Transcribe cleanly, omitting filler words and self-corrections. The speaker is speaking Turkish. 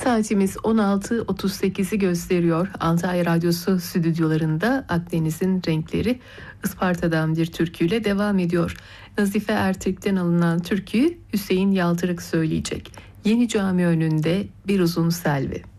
Saatimiz 16.38'i gösteriyor. Antalya Radyosu stüdyolarında Akdeniz'in renkleri Isparta'dan bir türküyle devam ediyor. Nazife Ertek'ten alınan türküyü Hüseyin Yaltırık söyleyecek. Yeni Cami önünde bir uzun selvi.